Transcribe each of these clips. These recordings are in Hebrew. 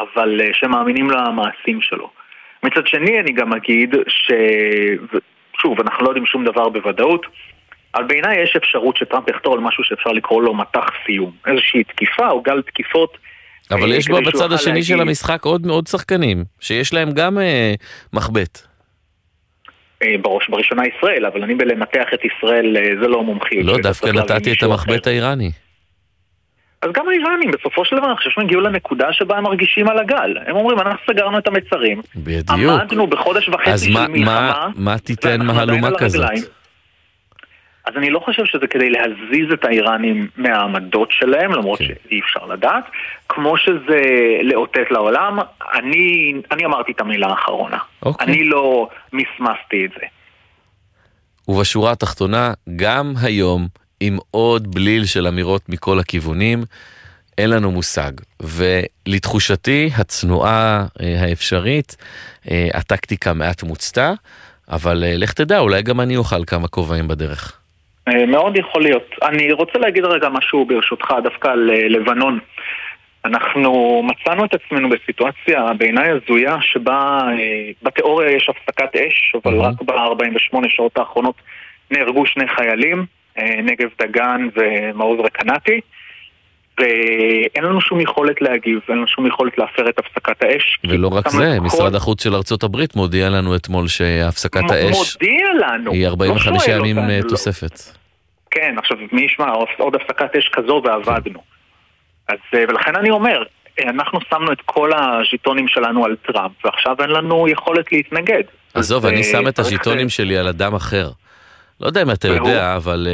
אבל שמאמינים למעשים שלו. מצד שני אני גם אגיד שוב, אנחנו לא יודעים שום דבר בוודאות, אבל בעיניי יש אפשרות שטראמפ יחתור על משהו שאפשר לקרוא לו מתח סיום, איזושהי תקיפה או גל תקיפות. אבל יש בה בצד השני של המשחק עוד שחקנים, שיש להם גם מחבט. בראש בראשונה ישראל, אבל אני בלמתח את ישראל זה לא מומחיות. לא, דווקא נתתי את המחבט האיראני. אז גם האיראנים בסופו של דבר, אני חושב שהם הגיעו לנקודה שבה הם מרגישים על הגל. הם אומרים, אנחנו סגרנו את המצרים. בדיוק. עמדנו בחודש וחצי של מלחמה. אז מה תיתן מהלומה כזאת? אז אני לא חושב שזה כדי להזיז את האיראנים מהעמדות שלהם, למרות שאי אפשר לדעת. כמו שזה לאותת לעולם, אני אמרתי את המילה האחרונה. אני לא מסמסתי את זה. ובשורה התחתונה, גם היום, עם עוד בליל של אמירות מכל הכיוונים, אין לנו מושג. ולתחושתי, הצנועה האפשרית, הטקטיקה מעט מוצתה, אבל לך תדע, אולי גם אני אוכל כמה כובעים בדרך. מאוד יכול להיות. אני רוצה להגיד רגע משהו ברשותך, דווקא על לבנון. אנחנו מצאנו את עצמנו בסיטואציה בעיניי הזויה, שבה בתיאוריה יש הפסקת אש, אבל רק ב-48 שעות האחרונות נהרגו 2 חיילים, נגב דגן ומעוז רקנתי, ואין לנו שום יכולת להגיב, אין לנו שום יכולת להפר את הפסקת האש. ולא רק זה, משרד החוץ של ארצות הברית מודיע לנו אתמול שהפסקת האש היא 45 ימים תוספת. כן, עכשיו מי ישמע, עוד הפסקת אש כזו ועבדנו. אז ולכן אני אומר, אנחנו שמנו את כל הז'יטונים שלנו על טראמפ, ועכשיו אין לנו יכולת להתנגד. עזוב, אני שם את הז'יטונים שלי על אדם אחר. לא יודע אם אתה יודע, אבל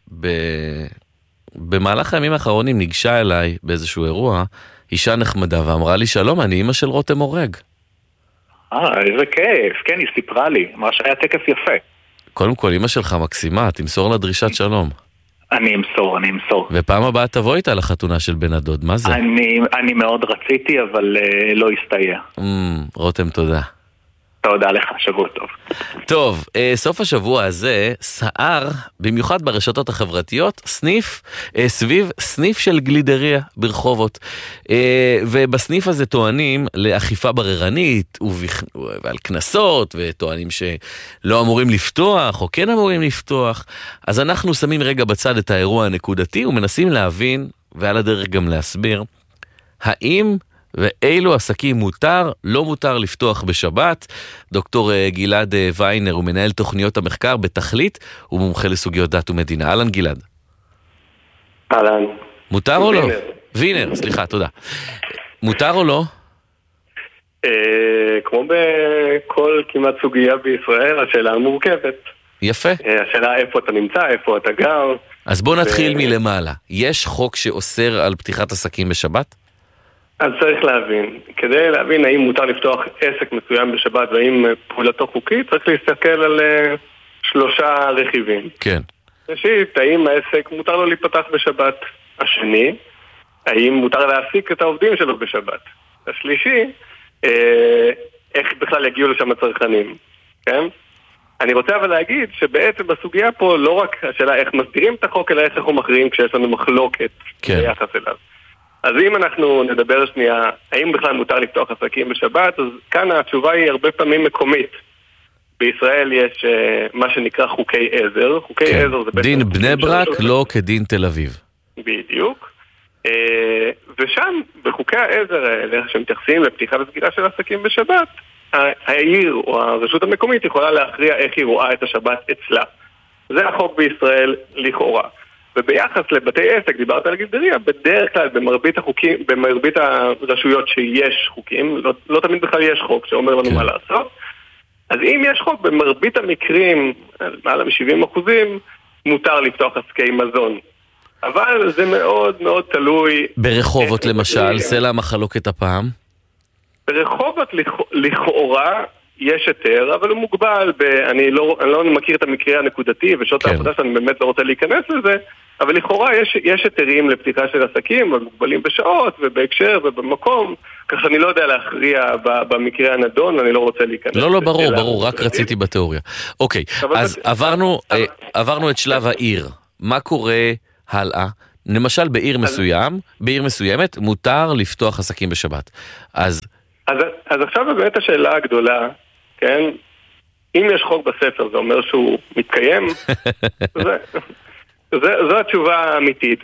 במהלך הימים האחרונים ניגשה אליי באיזשהו אירוע, אישה נחמדה ואמרה לי, שלום, אני אמא של רותם אורג. איזה כיף, כן, היא סיפרה לי, אמרה שהיה תקף יפה. קודם כל, אמא שלך מקסימה, תמסור לה דרישת שלום. אני אמסור. ופעם הבאה תבוא איתה לחתונה של בן הדוד, מה זה? אני מאוד רציתי, אבל לא הסתייע. רותם, תודה. תודה לך, שבוע טוב. טוב, סוף השבוע הזה סער, במיוחד ברשתות החברתיות, סביב סניף של גלידריה ברחובות. ובסניף הזה טוענים לאכיפה בררנית ועל כנסות, וטוענים שלא אמורים לפתוח או כן אמורים לפתוח. אז אנחנו שמים רגע בצד את האירוע הנקודתי ומנסים להבין, ועל הדרך גם להסביר, האם ואילו עסקים מותר, לא מותר לפתוח בשבת. דוקטור גלעד ויינר הוא מנהל תוכניות המחקר בתכלית, הוא מומחה לסוגיות דת ומדינה. אהלן גלעד. אהלן. מותר או לא? ויינר, סליחה, תודה. מותר או לא? כמו בכל כמעט סוגיה בישראל, השאלה מורכבת. יפה. השאלה איפה אתה נמצא, איפה אתה גר. אז בוא נתחיל מלמעלה. יש חוק שאוסר על פתיחת עסקים בשבת? אז צריך להבין, כדי להבין האם מותר לפתוח עסק מסוים בשבת והאם פעולתו חוקית, צריך להסתכל על 3 רכיבים. כן. ראשית, האם העסק מותר לו להיפתח בשבת? השני, האם מותר להעסיק את העובדים שלו בשבת? השלישי, איך בכלל יגיעו לשם הצרכנים? כן? אני רוצה אבל להגיד שבעצם בסוגיה פה לא רק השאלה איך מסדירים את החוק, אלא איך אנחנו מכריעים כשיש לנו מחלוקת ביחס אליו. אז אם אנחנו נדבר שנייה, האם בכלל מותר לפתוח עסקים בשבת, אז כאן התשובה היא הרבה פעמים מקומית. בישראל יש מה שנקרא חוקי עזר. חוקי עזר זה בעצם... דין בני ברק לא כדין תל אביב. בדיוק. ושם, בחוקי העזר האלה, שמתייחסים לפתיחה וסגירה של עסקים בשבת, העיר או הרשות המקומית יכולה להכריע איך היא רואה את השבת אצלה. זה החוק בישראל לכאורה. וביחס לבתי עסק, דיברת על גלידריה, בדרך כלל במרבית הרשויות שיש חוקים, לא תמיד בכלל יש חוק שאומר לנו מה לעשות. אז אם יש חוק, במרבית המקרים, מעל מ-70%, מותר לפתוח עסקי מזון. אבל זה מאוד מאוד תלוי... ברחובות למשל, סלע המחלוקת הפעם? ברחובות לכאורה יש היתר, אבל הוא מוגבל, אני לא מכיר את המקרה הנקודתי, ושעות העבודה שאני באמת לא רוצה להיכנס לזה, אבל לכאורה יש היתרים לפתיחה של עסקים, מוגבלים בשעות ובהקשר ובמקום, כך שאני לא יודע להכריע במקרה הנדון, אני לא רוצה להיכנס. לא, ברור, רק רציתי בתיאוריה. אוקיי, אז עברנו את שלב העיר. מה קורה הלאה? למשל בעיר מסוימת מותר לפתוח עסקים בשבת. אז עכשיו באמת השאלה הגדולה, כן? אם יש חוק בספר, זה אומר שהוא מתקיים? זו התשובה האמיתית,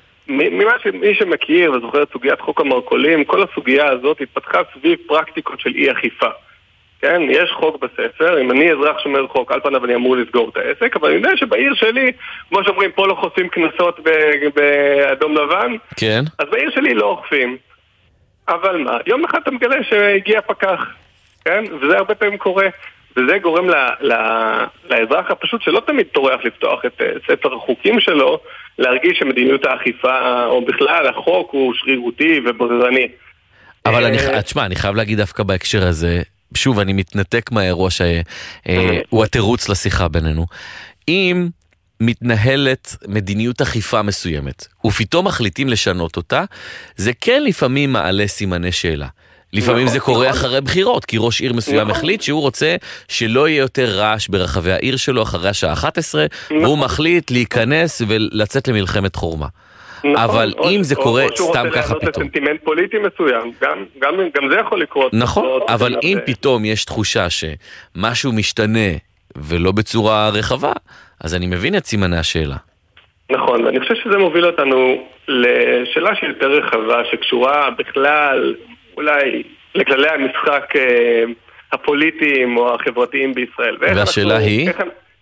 ומי שמכיר וזוכר את סוגיית חוק המרכולים, כל הסוגיה הזאת התפתחה סביב פרקטיקות של אי אכיפה. כן, יש חוק בספר, אם אני אזרח שומר חוק, על פניו אני אמור לסגור את העסק, אבל אני יודע שבעיר שלי, כמו שאומרים, פה לא חושפים כנסות באדום לבן, כן. אז בעיר שלי לא אוכפים. אבל מה, יום אחד אתה מגלה שהגיע פקח, כן? וזה הרבה פעמים קורה, וזה גורם לאזרח הפשוט שלא תמיד טורח לפתוח את ספר החוקים שלו, להרגיש שמדיניות האכיפה, או בכלל החוק הוא שרירותי ובררני. אבל אני חייב להגיד דווקא בהקשר הזה, שוב, אני מתנתק מהאירוע שהוא התירוץ לשיחה בינינו. אם מתנהלת מדיניות אכיפה מסוימת, ופתאום מחליטים לשנות אותה, זה כן לפעמים מעלה סימני שאלה. לפעמים זה קורה אחרי בחירות, כי ראש עיר מסוים החליט שהוא רוצה שלא יהיה יותר רעש ברחבי העיר שלו אחרי השעה 11, והוא מחליט להיכנס ולצאת למלחמת חורמה. אבל אם זה קורה סתם ככה פתאום. סנטימנט פוליטי מסוים, גם זה יכול לקרות. נכון, אבל אם פתאום יש תחושה שמשהו משתנה ולא בצורה רחבה, אז אני מבין את סימני השאלה. נכון, ואני חושב שזה מוביל אותנו לשאלה שהיא יותר רחבה, שקשורה בכלל אולי לכללי המשחק הפוליטיים או החברתיים בישראל. והשאלה היא?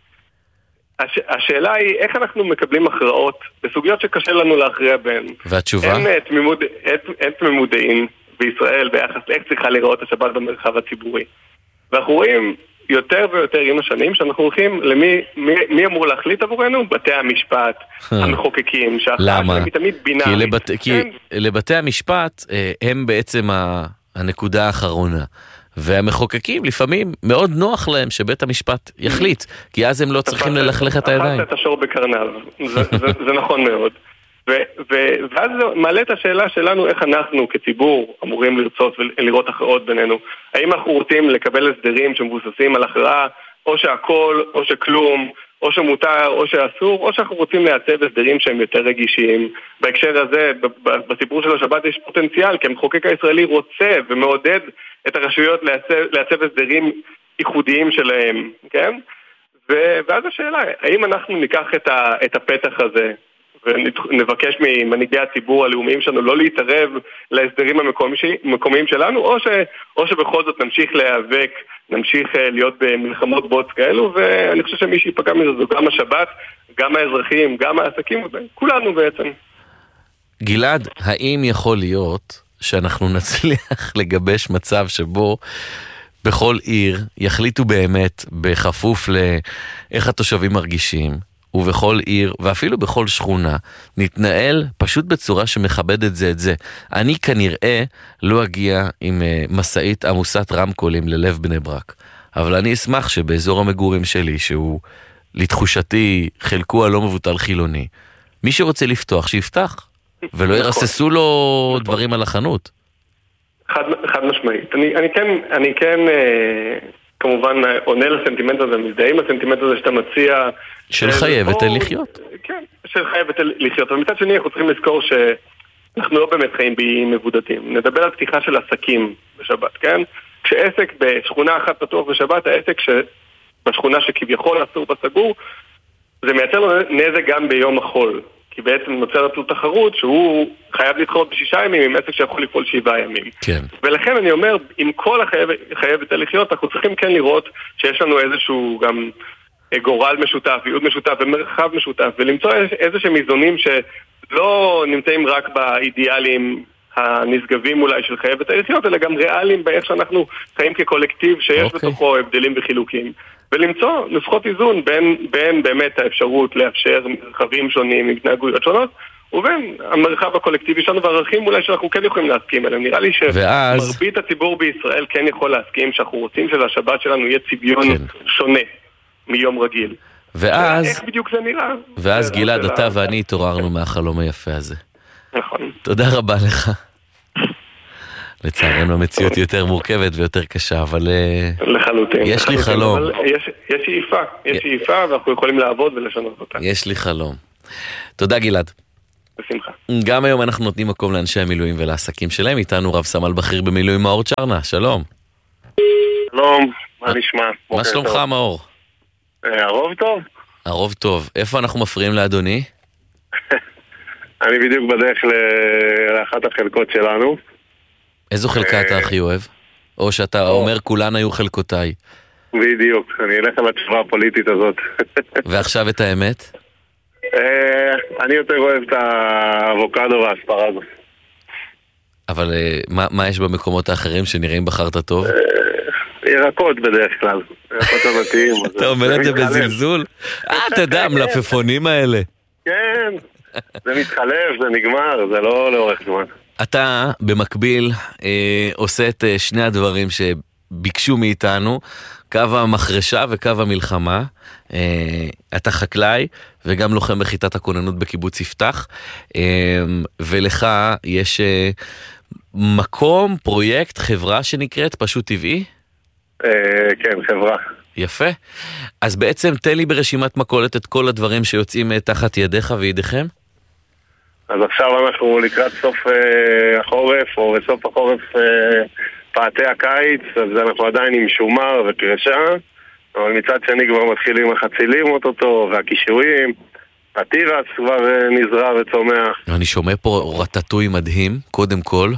השאלה היא איך אנחנו מקבלים הכרעות בסוגיות שקשה לנו להכריע בהן. והתשובה? אין תמימות דעים בישראל ביחס לאיך צריכה לראות השבת במרחב הציבורי. ואנחנו רואים יותר ויותר עם השנים שאנחנו הולכים למי אמור להחליט עבורנו? בתי המשפט, המחוקקים, שההכרעה שלהם היא תמיד בינארית. כי לבתי המשפט הם בעצם הנקודה האחרונה. והמחוקקים לפעמים מאוד נוח להם שבית המשפט יחליט, כי אז הם לא צריכים ללכלך את הידיים. אחת את השור בקרניו, זה נכון מאוד. ואז מעלה את השאלה שלנו איך אנחנו כציבור אמורים לרצות ולראות הכרעות בינינו. האם אנחנו רוצים לקבל הסדרים שמבוססים על הכרעה, או שהכל, או שכלום, או שמותר, או שאסור, או שאנחנו רוצים לייצב הסדרים שהם יותר רגישים. בהקשר הזה, בסיפור של השבת יש פוטנציאל, כי המחוקק הישראלי רוצה ומעודד את הרשויות לייצב הסדרים ייחודיים שלהם, כן? ואז השאלה, האם אנחנו ניקח את הפתח הזה ונבקש ממנהיגי הציבור הלאומיים שלנו לא להתערב להסדרים המקומיים שלנו, או שבכל זאת נמשיך להיאבק, נמשיך להיות במלחמות בוץ כאלו, ואני חושב שמי שיפגע מזה זו גם השבת, גם האזרחים, גם העסקים, כולנו בעצם. גלעד, האם יכול להיות שאנחנו נצליח לגבש מצב שבו בכל עיר יחליטו באמת בכפוף לאיך התושבים מרגישים, ובכל עיר, ואפילו בכל שכונה, נתנהל פשוט בצורה שמכבדת זה את זה. אני כנראה לא אגיע עם מסעית עמוסת רמקולים ללב בני ברק, אבל אני אשמח שבאזור המגורים שלי, שהוא לתחושתי חלקו הלא מבוטל חילוני, מי שרוצה לפתוח, שיפתח, ולא ירססו לו דברים על החנות. חד משמעית. אני כן כמובן עונה לסנטימנט הזה, מזדהה עם הסנטימנט הזה שאתה מציע של חייבת לחיות. כן, של חייבת לחיות. אבל מצד שני אנחנו צריכים לזכור שאנחנו לא באמת חיים באיים מבודדים. נדבר על פתיחה של עסקים בשבת, כן? כשעסק בשכונה אחת פתוח בשבת, העסק בשכונה שכביכול אסור בסגור, זה מייצר לו נזק גם ביום החול. כי בעצם נוצרת לו תחרות שהוא חייב להתחרות ב6 ימים עם עסק שיכול לפעול 7 ימים. כן. ולכן אני אומר, עם כל החייבת לחיות, אנחנו צריכים כן לראות שיש לנו איזשהו גם גורל משותף, ייעוד משותף ומרחב משותף, ולמצוא איזשהם איזונים שלא נמצאים רק באידיאלים הנשגבים אולי של חייבת לחיות, אלא גם ריאליים באיך שאנחנו חיים כקולקטיב שיש בתוכו הבדלים וחילוקים. ולמצוא נוסחות איזון בין באמת האפשרות לאפשר מרחבים שונים, התנהגויות שונות, ובין המרחב הקולקטיבי שלנו והערכים אולי שאנחנו כן יכולים להסכים עליהם. נראה לי שמרבית הציבור בישראל כן יכול להסכים שאנחנו רוצים שלשבת שלנו יהיה צביון שונה מיום רגיל. איך בדיוק זה נראה? ואז גלעד, אתה ואני התעוררנו מהחלום היפה הזה. נכון. תודה רבה לך. לצערנו המציאות יותר מורכבת ויותר קשה, אבל לחלוטין. יש לי חלום. יש שאיפה, ואנחנו יכולים לעבוד ולשנות אותה. יש לי חלום. תודה גלעד. בשמחה. גם היום אנחנו נותנים מקום לאנשי המילואים ולעסקים שלהם. איתנו רב סמל בכיר במילואים מאור צ'רנה, שלום. שלום, מה נשמע? מה שלומך מאור? הרוב טוב? הרוב טוב. איפה אנחנו מפריעים לאדוני? אני בדיוק בדרך לאחת החלקות שלנו. איזו חלקה אתה הכי אוהב? או שאתה אומר כולן היו חלקותיי? בדיוק, אני אלך על התשובה הפוליטית הזאת. ועכשיו את האמת? אני יותר אוהב את האבוקדו והאספרגוס. אבל מה יש במקומות האחרים שנראים בחרת טוב? ירקות בדרך כלל, ירקות עונתיים. אתה אומר את זה בזלזול? אתה יודע, המלפפונים האלה. כן, זה מתחלף, זה נגמר, זה לא לאורך זמן. אתה במקביל עושה את שני הדברים שביקשו מאיתנו, קו המחרשה וקו המלחמה. אתה חקלאי וגם לוחם בחיטת הכוננות בקיבוץ יפתח, ולך יש מקום, פרויקט, חברה שנקראת פשוט טבעי? כן, חברה. יפה. אז בעצם תן לי ברשימת מכולת את כל הדברים שיוצאים תחת ידיך וידיכם. אז עכשיו אנחנו לקראת סוף החורף, או בסוף החורף פעתי הקיץ, אז אנחנו עדיין עם שומר וקרשה, אבל מצד שני כבר מתחילים החצילים אותו, והקישואים, התירס כבר נזרע וצומח. אני שומע פה רטטוי מדהים, קודם כל.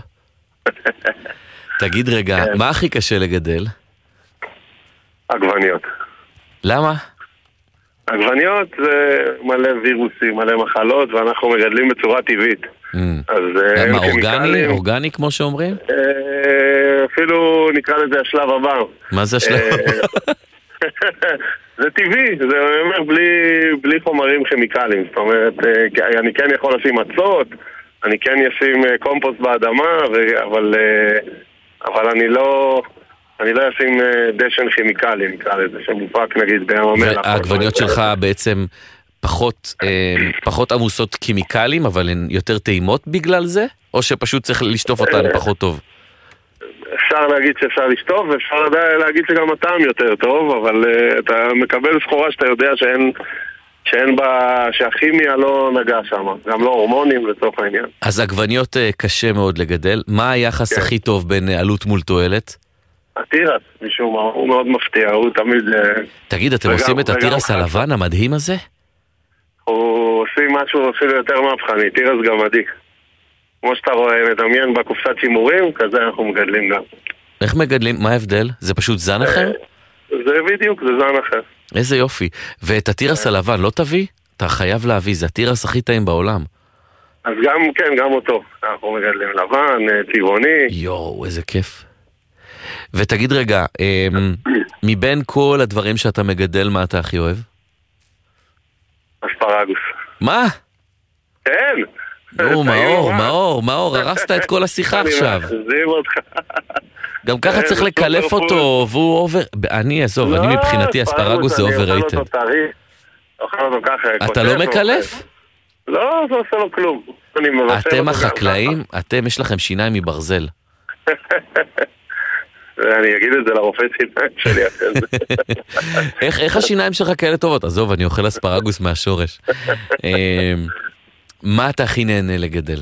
תגיד רגע, מה הכי קשה לגדל? עגבניות. למה? עגבניות זה מלא וירוסים, מלא מחלות, ואנחנו מגדלים בצורה טבעית. מה, אורגני? אורגני כמו שאומרים? אפילו נקרא לזה השלב הבא. מה זה השלב הבא? זה טבעי, זה אומר בלי חומרים כימיקליים. זאת אומרת, אני כן יכול לשים מצות, אני כן אשים קומפוסט באדמה, אבל אני לא אשים דשן כימיקלי, נקרא לזה, שמופק נגיד בים המלח. והעגבניות שלך בעצם פחות עמוסות כימיקלים, אבל הן יותר טעימות בגלל זה? או שפשוט צריך לשטוף אותן פחות טוב? אפשר להגיד שאפשר לשטוף, ואפשר להגיד שגם הטעם יותר טוב, אבל אתה מקבל סחורה שאתה יודע שהכימיה לא נגעה שם, גם לא הורמונים לצורך העניין. אז עגבניות קשה מאוד לגדל. מה היחס הכי טוב בין עלות מול תועלת? התירס, משום מה, הוא מאוד מפתיע, הוא תמיד... תגיד, אתם עושים את התירס הלבן המדהים הזה? הוא עושים משהו אפילו יותר מהפכני, תירס גמדי. כמו שאתה רואה, מדמיין בקופסת שימורים, כזה אנחנו מגדלים גם. איך מגדלים? מה ההבדל? זה פשוט זן אחר? זה בדיוק, זה זן אחר. איזה יופי. ואת התירס הלבן לא תביא? אתה חייב להביא, זה התירס הכי טעים בעולם. אז גם, כן, גם אותו. אנחנו מגדלים לבן, צבעוני. יואו, איזה כיף. ותגיד רגע, מבין כל הדברים שאתה מגדל, מה אתה הכי אוהב? אספרגוס. מה? כן. נו, מאור, הרסת את כל השיחה עכשיו. אני מחזיב אותך. גם ככה צריך לקלף אותו, והוא אובר... אני מבחינתי אספרגוס זה אובררייטד. אתה לא מקלף? לא, זה עושה לו כלום. אתם החקלאים, יש לכם שיניים מברזל. אני אגיד את זה לרופא שיניים שלי אחרי זה. איך השיניים שלך כאלה טובות? עזוב, אני אוכל אספרגוס מהשורש. מה אתה הכי נהנה לגדל?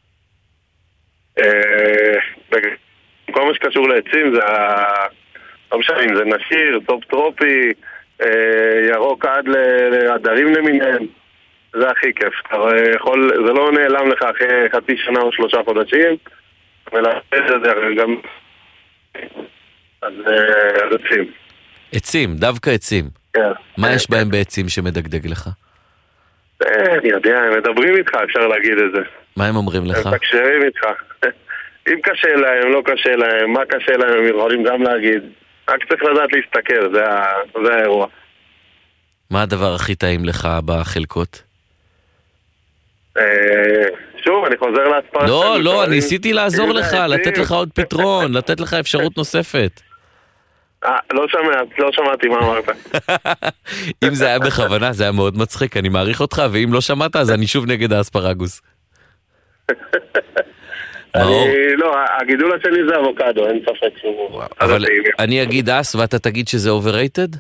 כל מה שקשור לעצים זה לא משנה אם זה נשיר, טופ טרופי, ירוק עד לעדרים למיניהם. זה הכי כיף. זה לא נעלם לך אחרי חצי שנה או 3 חודשים, ולעשות את זה גם... אז עצים. עצים, דווקא עצים. כן. מה יש בהם בעצים שמדגדג לך? אני יודע, הם מדברים איתך, אפשר להגיד את זה. מה הם אומרים לך? הם תקשרים איתך. אם קשה להם, לא קשה להם, מה קשה להם, הם יכולים גם להגיד. רק צריך לדעת להסתכל, זה האירוע. מה הדבר הכי טעים לך בחלקות? שוב, אני חוזר להספרה. לא, אני ניסיתי לעזור לך, לתת לך עוד פתרון, לתת לך אפשרות נוספת. לא שמעתי מה אמרת. אם זה היה בכוונה, זה היה מאוד מצחיק, אני מעריך אותך, ואם לא שמעת, אז אני שוב נגד האספרגוס. לא, הגידול השני זה אבוקדו, אין ספק שהוא... אבל אני אגיד אס ואתה תגיד שזה overrated?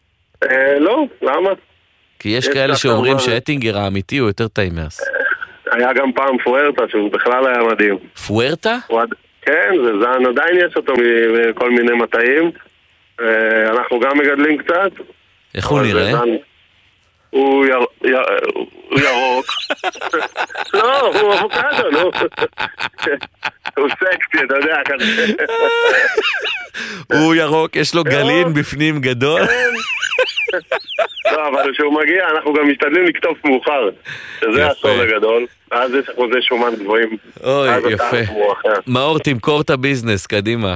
לא, למה? כי יש כאלה שאומרים שאטינגר האמיתי הוא יותר טעים מאס. היה גם פעם פוארטה, שהוא בכלל היה מדהים. פוארטה? כן, זה זן, עדיין יש אותו מכל מיני מטעים. אנחנו גם מגדלים קצת. איך הוא נראה? הוא ירוק. לא, הוא אבוקדו, נו. הוא סקסי, אתה יודע, כזה. הוא ירוק, יש לו גלין בפנים גדול. לא, אבל כשהוא מגיע, אנחנו גם משתדלים לקטוף מאוחר. שזה הסוד הגדול. אז יש אחוזי שומן גבוהים. אוי, יפה. מאור, תמכור את הביזנס, קדימה.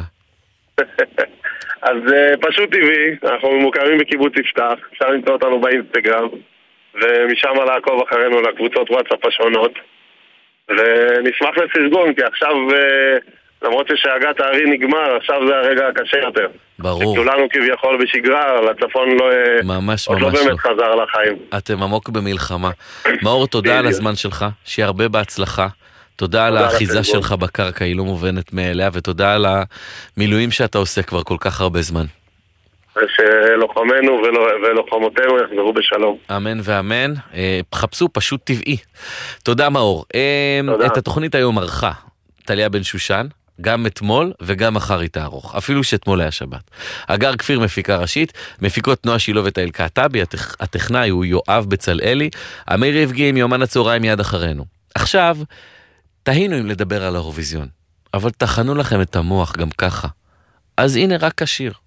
אז פשוט טבעי, אנחנו ממוקמים בקיבוץ יפתח, אפשר למצוא אותנו באינסטגרם, ומשם לעקוב אחרינו לקבוצות וואטסאפ השונות, ונשמח לפרגון, כי עכשיו, למרות ששאגת הארי נגמר, עכשיו זה הרגע הקשה יותר. ברור. שכולנו כביכול בשגרה, לצפון לא, ממש עוד לא באמת חזר לחיים. אתם עמוק במלחמה. מאור, תודה על הזמן שלך, שיהיה הרבה בהצלחה. תודה על האחיזה שלך בקרקע, היא לא מובנת מאליה, ותודה על המילואים שאתה עושה כבר כל כך הרבה זמן. ושלוחמנו ולוחמותינו יחזרו בשלום. אמן ואמן. חפשו פשוט טבעי. תודה מאור. תודה. את התוכנית היום ערכה טליה בן שושן, גם אתמול וגם מחר היא תערוך, אפילו שאתמול היה שבת. אגר כפיר מפיקה ראשית, מפיקות נועה שילוב את האל קעטבי, הטכנאי הוא יואב בצלאלי, אמיר יבגי עם יומן הצהריים מיד אחרינו. עכשיו, תהינו אם לדבר על האירוויזיון, אבל תחנו לכם את המוח גם ככה. אז הנה רק השיר.